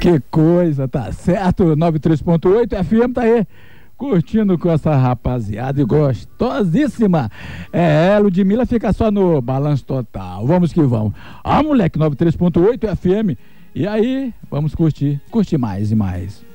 Que coisa, tá certo? 93.8 FM tá aí, curtindo com essa rapaziada e gostosíssima. Ludmilla fica só no Balanço Total. Vamos que vamos. Moleque, 93.8 FM. E aí, vamos curtir mais e mais.